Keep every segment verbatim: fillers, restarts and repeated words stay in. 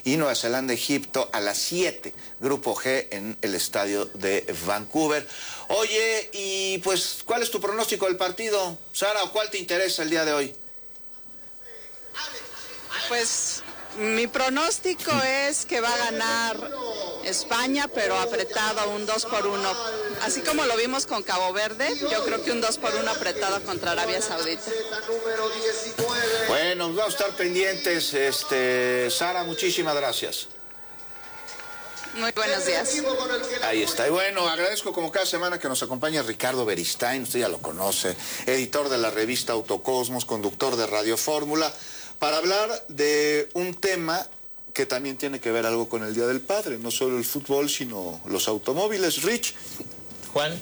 y Nueva Zelanda-Egipto a las siete, Grupo G en el estadio de Vancouver. Oye, y pues, ¿cuál es tu pronóstico del partido, Sara, o cuál te interesa el día de hoy? Pues mi pronóstico es que va a ganar España, pero apretado, un dos por uno. Así como lo vimos con Cabo Verde, yo creo que un dos por uno apretado contra Arabia Saudita. Bueno, vamos a estar pendientes. Este, Sara, muchísimas gracias. Muy buenos días. Ahí está. Y bueno, agradezco como cada semana que nos acompaña Ricardo Beristain, usted ya lo conoce, editor de la revista Autocosmos, conductor de Radio Fórmula, para hablar de un tema que también tiene que ver algo con el Día del Padre, no solo el fútbol, sino los automóviles. Rich. Juan,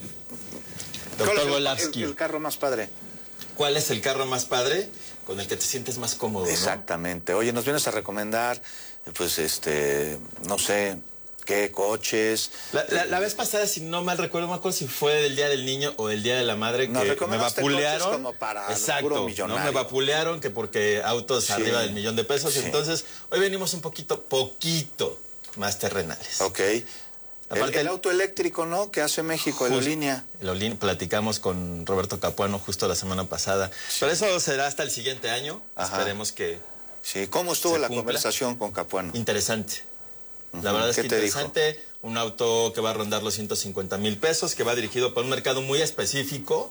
doctor Volavsky. El, el carro más padre. ¿Cuál es el carro más padre con el que te sientes más cómodo? Exactamente. ¿No? Oye, nos vienes a recomendar, pues, este, no sé, qué coches. La, la, la vez pasada, si no mal recuerdo, no me acuerdo si fue del Día del Niño o del Día de la Madre, que me vapulearon. Como para Exacto, puro millonario. ¿no? Me vapulearon que porque autos sí. arriba del millón de pesos. Sí. Entonces, hoy venimos un poquito, poquito más terrenales. Ok. Aparte, el, el auto eléctrico, ¿no? Que hace México, el Olinia. El Olinia, platicamos con Roberto Capuano justo la semana pasada. Sí. Pero eso será hasta el siguiente año. Ajá. Esperemos que. Sí, ¿cómo estuvo la cumpla. conversación con Capuano? Interesante. La verdad es que interesante, un auto que va a rondar los ciento cincuenta mil pesos, que va dirigido para un mercado muy específico,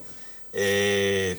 eh,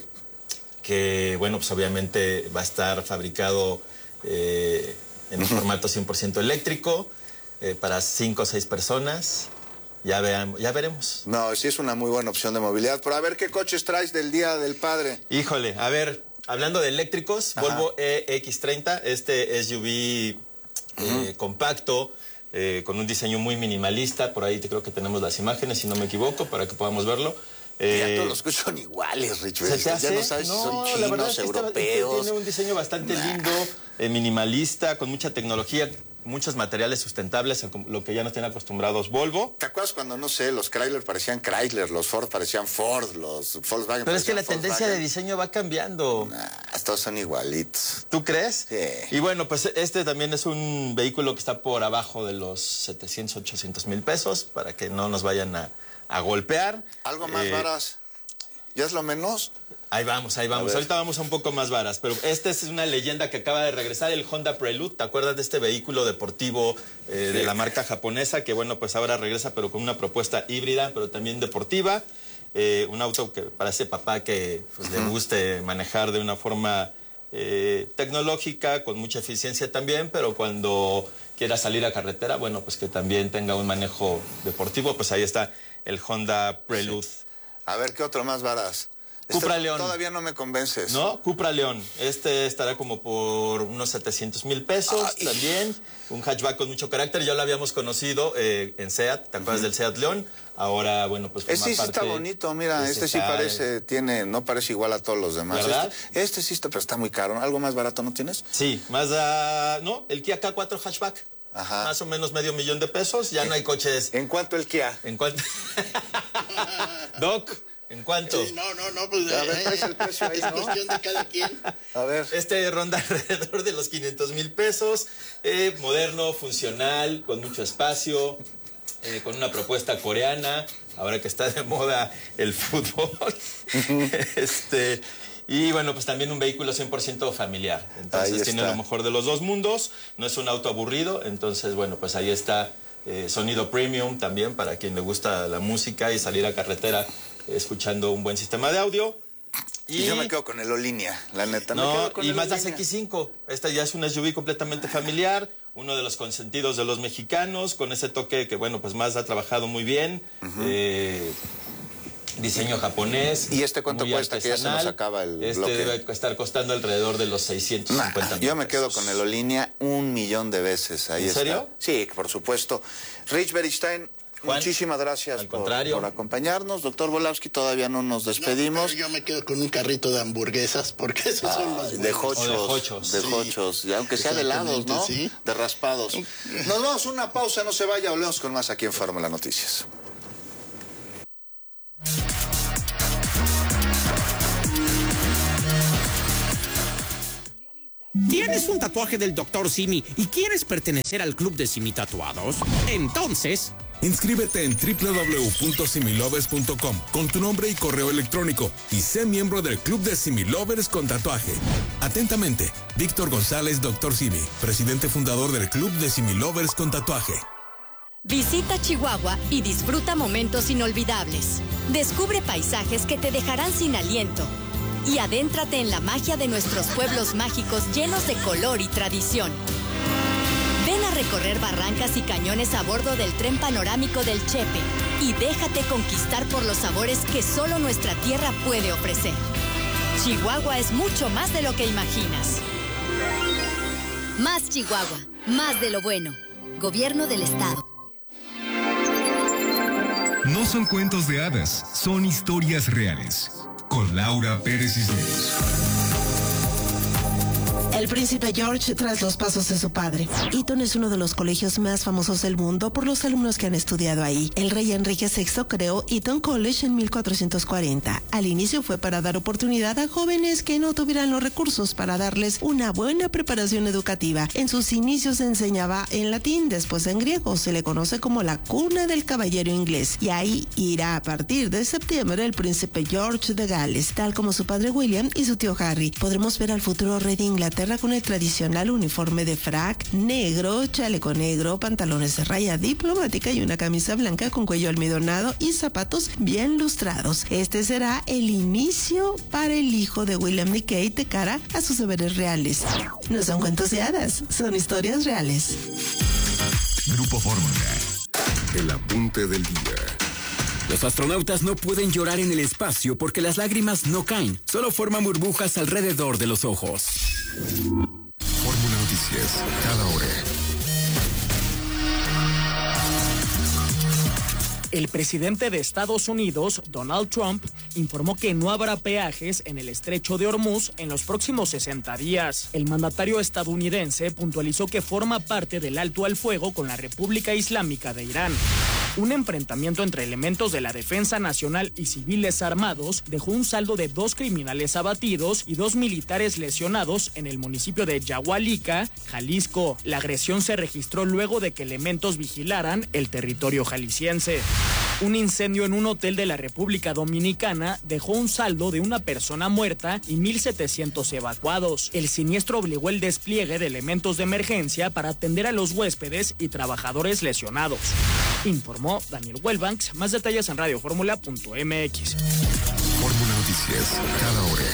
que, bueno, pues obviamente va a estar fabricado eh, en un formato cien por ciento eléctrico, eh, para cinco o seis personas. Ya, veamos, ya veremos. No, sí es una muy buena opción de movilidad. Pero a ver, ¿qué coches traes del Día del Padre? Híjole, a ver, hablando de eléctricos, ajá, Volvo E X treinta, este S U V eh, uh-huh. compacto, Eh, con un diseño muy minimalista. Por ahí te creo que tenemos las imágenes, si no me equivoco, para que podamos verlo. Eh, ya todos los coches son iguales, Rich. ¿Se te hace? Ya no sabes no, si son chinos, la verdad es que europeos. Este, tiene un diseño bastante nah. lindo, eh, minimalista, con mucha tecnología, muchos materiales sustentables, lo que ya nos tienen acostumbrados Volvo. ¿Te acuerdas cuando, no sé, los Chrysler parecían Chrysler, los Ford parecían Ford, los Volkswagen Pero es que la Volkswagen. tendencia de diseño va cambiando. Nah, todos son igualitos. ¿Tú crees? Sí. Y bueno, pues este también es un vehículo que está por abajo de los setecientos, ochocientos mil pesos, para que no nos vayan a, a golpear. ¿Algo más eh, varas? ¿Ya es lo menos? Ahí vamos, ahí vamos. Ahorita vamos a un poco más varas, pero esta es una leyenda que acaba de regresar, el Honda Prelude. ¿Te acuerdas de este vehículo deportivo eh, sí. de la marca japonesa? Que bueno, pues ahora regresa, pero con una propuesta híbrida, pero también deportiva. Eh, un auto que para ese papá que pues, uh-huh. le guste manejar de una forma eh, tecnológica, con mucha eficiencia también, pero cuando quiera salir a carretera, bueno, pues que también tenga un manejo deportivo, pues ahí está el Honda Prelude. Sí. A ver, ¿qué otro más varas? Cupra este, León. Todavía no me convences. ¿No? Cupra León. Este estará como por unos setecientos mil pesos. Ay. También. Un hatchback con mucho carácter. Ya lo habíamos conocido eh, en SEAT. ¿Te acuerdas uh-huh. del SEAT León? Ahora, bueno, pues forma Este sí parte... está bonito. Mira, este sí parece, tiene, no parece igual a todos los demás. ¿Verdad? Este, este sí está, pero está muy caro. ¿Algo más barato no tienes? Sí, más a... No, el Kia K cuatro hatchback. Ajá. Más o menos medio millón de pesos. Ya no hay coches... ¿En cuánto el Kia? ¿En cuánto? Doc... ¿En cuánto? Sí, no, no, no, pues... A ver, ¿cuál es el precio ahí, es no? cuestión de cada quien. A ver. Este ronda alrededor de los quinientos mil pesos, eh, moderno, funcional, con mucho espacio, eh, con una propuesta coreana, ahora que está de moda el fútbol. este... Y bueno, pues también un vehículo cien por ciento familiar. Entonces tiene lo mejor de los dos mundos, no es un auto aburrido, entonces bueno, pues ahí está eh, sonido premium también para quien le gusta la música y salir a carretera escuchando un buen sistema de audio. Y, y yo me quedo con el Olinia, la neta. No, me quedo con y el Mazda Olinia. X cinco. Esta ya es una S U V completamente familiar, uno de los consentidos de los mexicanos, con ese toque que, bueno, pues Mazda ha trabajado muy bien. Uh-huh. eh, diseño japonés. ¿Y este cuánto cuesta? Que ya se nos acaba el Este bloque. debe estar costando alrededor de los seiscientos cincuenta nah, mil Yo me quedo pesos. con el Olinia un millón de veces. Ahí ¿En está. serio? Sí, por supuesto. Rich Beristain, Juan, muchísimas gracias al por, contrario. por acompañarnos. Doctor Volavsky, todavía no nos despedimos. No, pero yo me quedo con un carrito de hamburguesas, porque esos ah, son los de buenos. jochos, O de jochos. de Sí. jochos, y aunque sea de helados, ¿no? Sí. De raspados. Nos vamos a una pausa, no se vaya, volvemos con más aquí en Fórmula Noticias. Dios ¿Tienes un tatuaje del doctor Simi y quieres pertenecer al club de Simi Tatuados? Entonces... inscríbete en doble u doble u doble u punto similovers punto com con tu nombre y correo electrónico y sé miembro del Club de Similovers con tatuaje. Atentamente, Víctor González, doctor Simi, presidente fundador del Club de Similovers con tatuaje. Visita Chihuahua y disfruta momentos inolvidables. Descubre paisajes que te dejarán sin aliento. Y adéntrate en la magia de nuestros pueblos mágicos llenos de color y tradición. Ven a recorrer barrancas y cañones a bordo del tren panorámico del Chepe y déjate conquistar por los sabores que solo nuestra tierra puede ofrecer. Chihuahua es mucho más de lo que imaginas. Más Chihuahua, más de lo bueno. Gobierno del Estado. No son cuentos de hadas, son historias reales. Con Laura Pérez Cisneros. El príncipe George tras los pasos de su padre. Eton es uno de los colegios más famosos del mundo por los alumnos que han estudiado ahí. El rey Enrique sexto creó Eton College en mil cuatrocientos cuarenta. Al inicio fue para dar oportunidad a jóvenes que no tuvieran los recursos para darles una buena preparación educativa. En sus inicios se enseñaba en latín, después en griego. Se le conoce como la cuna del caballero inglés. Y ahí irá a partir de septiembre el príncipe George de Gales, tal como su padre William y su tío Harry. Podremos ver al futuro rey de Inglaterra con el tradicional uniforme de frac negro, chaleco negro, pantalones de raya diplomática y una camisa blanca con cuello almidonado y zapatos bien lustrados. Este será el inicio para el hijo de William y Kate de cara a sus deberes reales. No son cuentos de hadas, son historias reales. Grupo Fórmula. El apunte del día. Los astronautas no pueden llorar en el espacio porque las lágrimas no caen, solo forman burbujas alrededor de los ojos. Fórmula Noticias, cada hora. El presidente de Estados Unidos, Donald Trump, informó que no habrá peajes en el estrecho de Hormuz en los próximos sesenta días. El mandatario estadounidense puntualizó que forma parte del alto al fuego con la República Islámica de Irán. Un enfrentamiento entre elementos de la Defensa Nacional y civiles armados dejó un saldo de dos criminales abatidos y dos militares lesionados en el municipio de Yahualica, Jalisco. La agresión se registró luego de que elementos vigilaran el territorio jalisciense. Un incendio en un hotel de la República Dominicana dejó un saldo de una persona muerta y mil setecientos evacuados. El siniestro obligó el despliegue de elementos de emergencia para atender a los huéspedes y trabajadores lesionados. Informó Daniel Welbanks. Más detalles en radioformula punto m x. Fórmula Noticias, cada hora.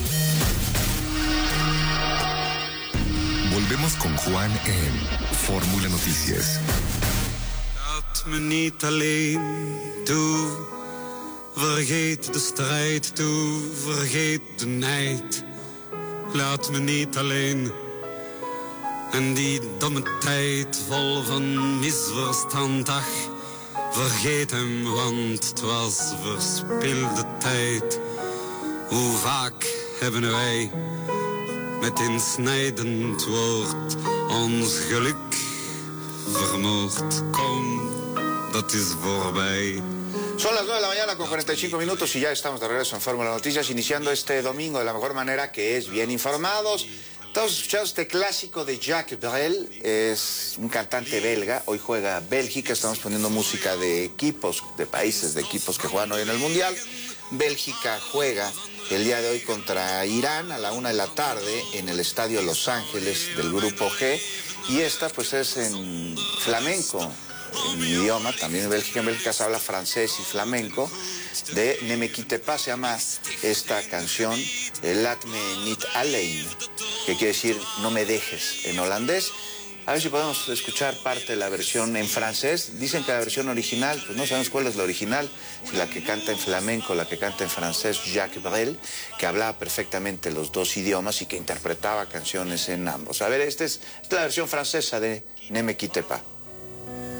Volvemos con Juan en Fórmula Noticias. Laat me niet alleen toe, vergeet de strijd toe, vergeet de nijd. Laat me niet alleen en die domme tijd vol van misverstand, ach, vergeet hem, want het was verspilde tijd. Hoe vaak hebben wij met insnijdend woord ons geluk vermoord. Kom, dat is voorbij. Son las nueve de la mañana con cuarenta y cinco minutos y ya estamos de regreso en Fórmula Noticias, iniciando este domingo de la mejor manera, que es bien informados. Estamos escuchando este clásico de Jacques Brel, es un cantante belga, hoy juega Bélgica, estamos poniendo música de equipos, de países, de equipos que juegan hoy en el Mundial. Bélgica juega el día de hoy contra Irán a la una de la tarde en el Estadio Los Ángeles del Grupo G, y esta pues es en flamenco, en mi idioma, también en Bélgica, en Bélgica se habla francés y flamenco, de Ne me quitte pas, se llama esta canción, Laat me niet alleen, que quiere decir no me dejes en holandés. A ver si podemos escuchar parte de la versión en francés. Dicen que la versión original, pues no sabemos cuál es la original, si la que canta en flamenco, la que canta en francés, Jacques Brel, que hablaba perfectamente los dos idiomas y que interpretaba canciones en ambos. A ver, esta es, esta es la versión francesa de Ne me quitte pas.